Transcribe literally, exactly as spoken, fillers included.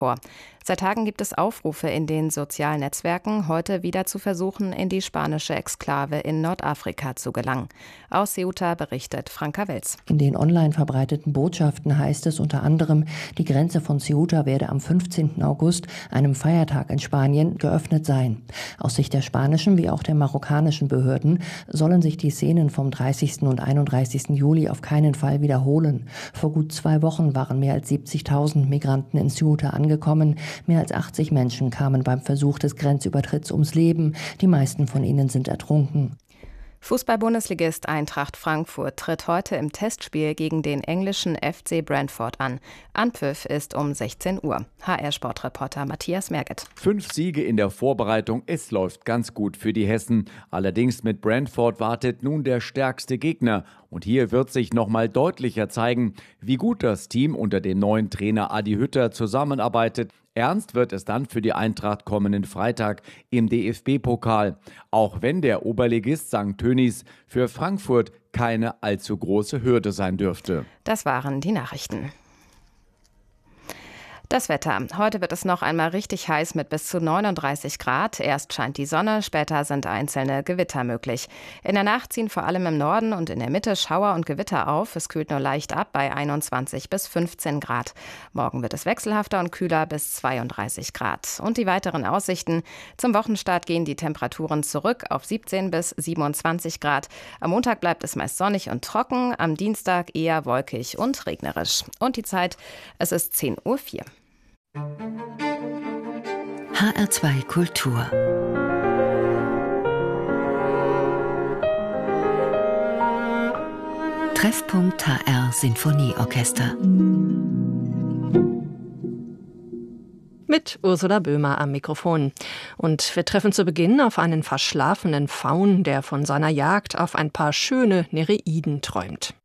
vor. Seit Tagen gibt es Aufrufe in den sozialen Netzwerken, heute wieder zu versuchen, in die spanische Exklave in Nordafrika zu gelangen. Aus Ceuta berichtet Franka Welz. In den online verbreiteten Botschaften heißt es unter anderem, die Grenze von Ceuta werde am fünfzehnten August, einem Feiertag in Spanien, geöffnet sein. Aus Sicht der spanischen wie auch der marokkanischen Behörden sollen sich die Szenen vom dreißigsten und einunddreißigsten Juli auf keinen Fall wiederholen. Vor gut zwei Wochen waren mehr als siebzigtausend Migranten in Ceuta angekommen. Mehr als achtzig Menschen kamen beim Versuch des Grenzübertritts ums Leben. Die meisten von ihnen sind ertrunken. Fußball-Bundesligist Eintracht Frankfurt tritt heute im Testspiel gegen den englischen F C Brentford an. Anpfiff ist um sechzehn Uhr. H R-Sportreporter Matthias Merget. Fünf Siege in der Vorbereitung, es läuft ganz gut für die Hessen. Allerdings mit Brentford wartet nun der stärkste Gegner. Und hier wird sich nochmal deutlicher zeigen, wie gut das Team unter dem neuen Trainer Adi Hütter zusammenarbeitet. Ernst wird es dann für die Eintracht kommenden Freitag im D F B-Pokal. Auch wenn der Oberligist Sankt Tönnies für Frankfurt keine allzu große Hürde sein dürfte. Das waren die Nachrichten. Das Wetter. Heute wird es noch einmal richtig heiß mit bis zu neununddreißig Grad. Erst scheint die Sonne, später sind einzelne Gewitter möglich. In der Nacht ziehen vor allem im Norden und in der Mitte Schauer und Gewitter auf. Es kühlt nur leicht ab bei einundzwanzig bis fünfzehn Grad. Morgen wird es wechselhafter und kühler bis zweiunddreißig Grad. Und die weiteren Aussichten. Zum Wochenstart gehen die Temperaturen zurück auf siebzehn bis siebenundzwanzig Grad. Am Montag bleibt es meist sonnig und trocken, am Dienstag eher wolkig und regnerisch. Und die Zeit, es ist zehn Uhr vier. H R zwei Kultur. Treffpunkt H R Sinfonieorchester. Mit Ursula Böhmer am Mikrofon. Und wir treffen zu Beginn auf einen verschlafenen Faun, der von seiner Jagd auf ein paar schöne Nereiden träumt.